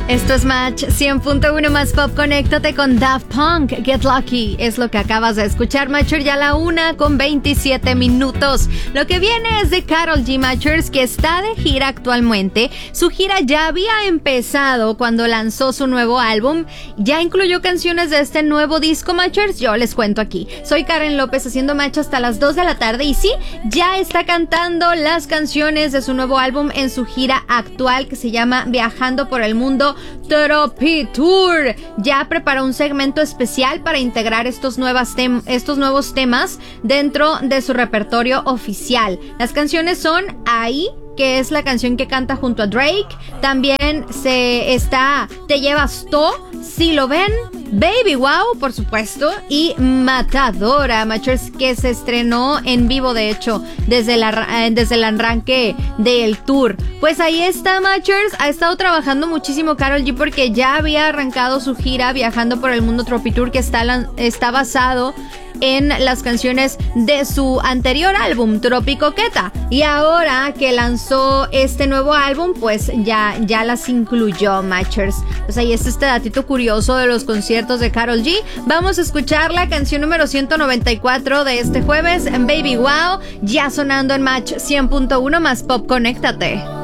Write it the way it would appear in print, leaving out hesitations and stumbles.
Esto es Match 100.1 más Pop. Conéctate con Daft Punk. Get Lucky es lo que acabas de escuchar, Matcher. Ya la 1:27. Lo que viene es de Karol G, Matchers, que está de gira actualmente. Su gira ya había empezado cuando lanzó su nuevo álbum. Ya incluyó canciones de este nuevo disco, Matchers. Yo les cuento aquí. Soy Karen López haciendo Match hasta las 2 de la tarde. Y sí, ya está cantando las canciones de su nuevo álbum en su gira actual que se llama Viajando por el Mundo Tropi Tour. Ya preparó un segmento especial para integrar estos nuevos temas dentro de su repertorio oficial. Las canciones son Ahí, que es la canción que canta junto a Drake. También Te Llevas To, Si Lo Ven, Baby Wow, por supuesto, y Matadora, Matchers, que se estrenó en vivo, de hecho, desde el arranque del tour. Pues ahí está, Matchers. Ha estado trabajando muchísimo Karol G porque ya había arrancado su gira Viajando por el Mundo Tropi Tour, que está basado en las canciones de su anterior álbum, Tropicoqueta. Y ahora que lanzó este nuevo álbum, pues ya las incluyó, Matchers. Pues ahí está este datito curioso de los conciertos de Karol G. Vamos a escuchar la canción número 194 de este jueves, Baby Wow, ya sonando en Match 100.1 más Pop. Conéctate.